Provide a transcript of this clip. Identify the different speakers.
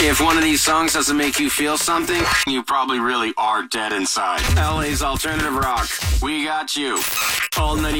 Speaker 1: If one of these songs doesn't make you feel something, you probably really are dead inside. LA's alternative rock. We got you. All 90.